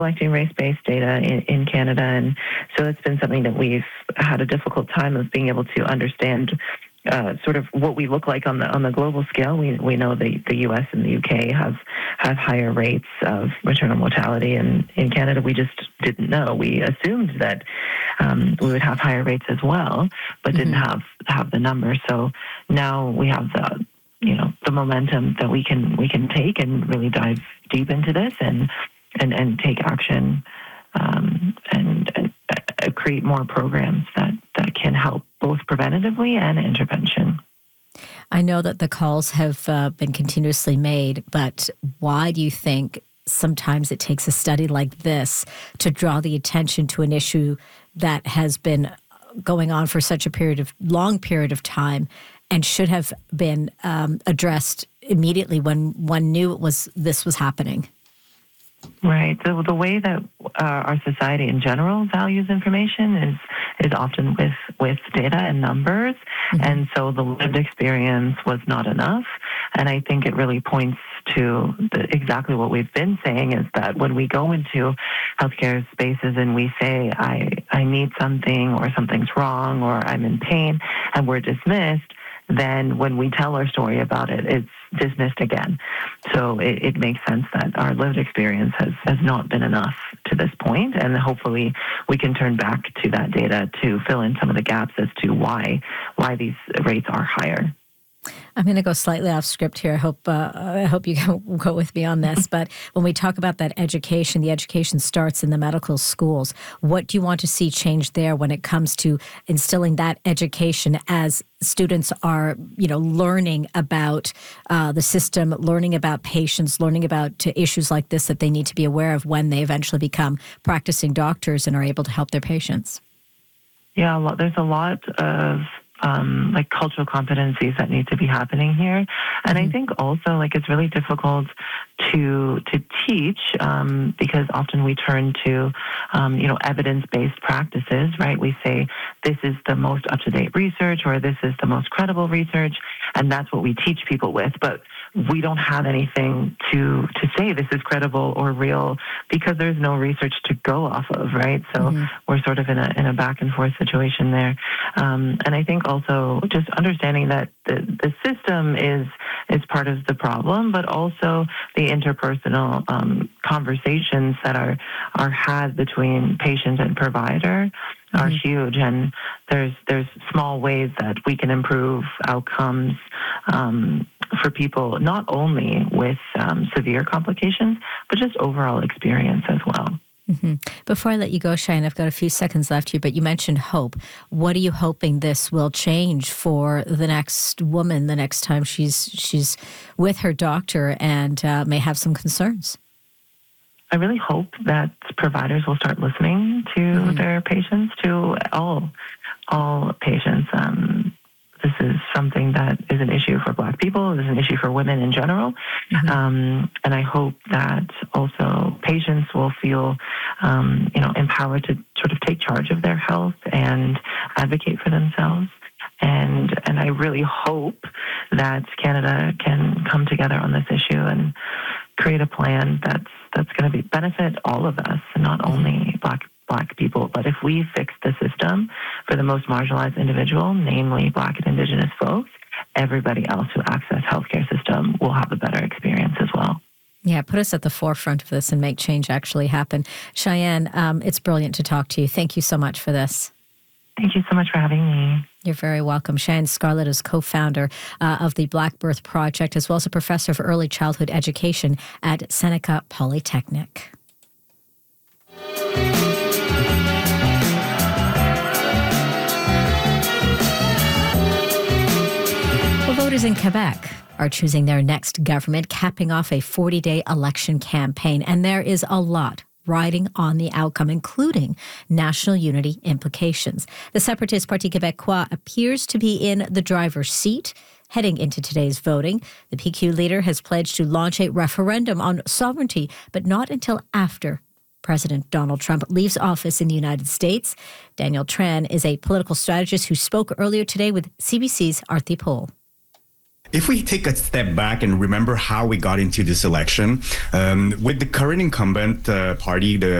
collecting race-based data in Canada, and so it's been something that we've had a difficult time of being able to understand sort of what we look like on the global scale. We know the U.S. and the U.K. have higher rates of maternal mortality, and in Canada we just didn't know. We assumed that we would have higher rates as well, but didn't have the numbers. So now we have the momentum that we can take and really dive deep into this and take action and create more programs that can help both preventatively and intervention. I know that the calls have been continuously made, but why do you think sometimes it takes a study like this to draw the attention to an issue that has been going on for such a long period of time and should have been addressed immediately when one knew this was happening? Right. The way that our society in general values information is often with data and numbers, and so the lived experience was not enough. And I think it really points to exactly what we've been saying, is that when we go into healthcare spaces and we say, I need something, or something's wrong, or I'm in pain, and we're dismissed, then when we tell our story about it, it's dismissed again. So it makes sense that our lived experience has not been enough to this point, and hopefully we can turn back to that data to fill in some of the gaps as to why these rates are higher. I'm going to go slightly off script here. I hope you go with me on this. But when we talk about that education, the education starts in the medical schools. What do you want to see change there when it comes to instilling that education as students are, learning about the system, learning about patients, learning about issues like this that they need to be aware of when they eventually become practicing doctors and are able to help their patients? Yeah, there's a lot of cultural competencies that need to be happening here. And I think also it's really difficult to teach because often we turn to evidence-based practices, right? We say this is the most up-to-date research, or this is the most credible research, and that's what we teach people with. But we don't have anything to say this is credible or real because there's no research to go off of, right? So we're sort of in a back and forth situation there. And I think also just understanding that the system is part of the problem, but also the interpersonal conversations that are had between patient and provider are huge, and there's small ways that we can improve outcomes for people, not only with severe complications, but just overall experience as well. Before I let you go, Cheyenne, I've got a few seconds left here, but you mentioned hope. What are you hoping this will change for the next woman the next time she's with her doctor and may have some concerns? I really hope that providers will start listening to their patients, to all patients. This is something that is an issue for Black people. It is an issue for women in general. And I hope that also patients will feel, empowered to sort of take charge of their health and advocate for themselves. And I really hope that Canada can come together on this issue and create a plan that's going to benefit all of us, and not only Black people. But if we fix the system for the most marginalized individual, namely Black and Indigenous folks, everybody else who access healthcare system will have a better experience as well. Yeah, put us at the forefront of this and make change actually happen. Cheyenne, it's brilliant to talk to you. Thank you so much for this. Thank you so much for having me. You're very welcome. Cheyenne Scarlett is co-founder of the Black Birth Project, as well as a professor of early childhood education at Seneca Polytechnic. Voters in Quebec are choosing their next government, capping off a 40-day election campaign. And there is a lot riding on the outcome, including national unity implications. The separatist Parti Québécois appears to be in the driver's seat heading into today's voting. The PQ leader has pledged to launch a referendum on sovereignty, but not until after President Donald Trump leaves office in the United States. Daniel Tran is a political strategist who spoke earlier today with CBC's Arthi Pol. If we take a step back and remember how we got into this election, with the current incumbent party, the